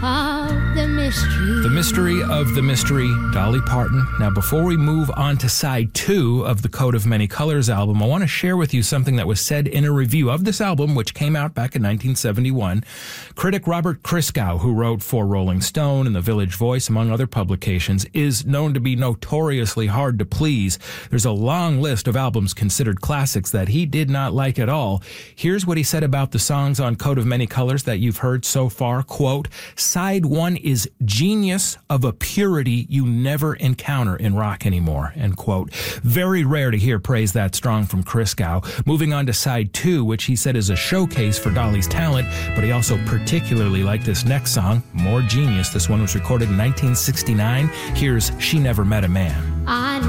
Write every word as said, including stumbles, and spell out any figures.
of the mystery. The Mystery of the Mystery, Dolly Parton. Now, before we move on to side two of the Coat of Many Colors album, I want to share with you something that was said in a review of this album, which came out back in nineteen seventy-one. Critic Robert Christgau, who wrote for Rolling Stone and The Village Voice, among other publications, is known to be notoriously hard to please. There's a long list of albums considered classics that he did not like at all. Here's what he said about the songs on Coat of Many Colors that you've heard so far. Quote, "Side one is genius of a purity you never encounter in rock anymore," end quote. Very rare to hear praise that strong from Christgau. Moving on to side two, which he said is a showcase for Dolly's talent, but he also particularly liked this next song, more genius. This one was recorded in nineteen sixty-nine. Here's She Never Met a Man. I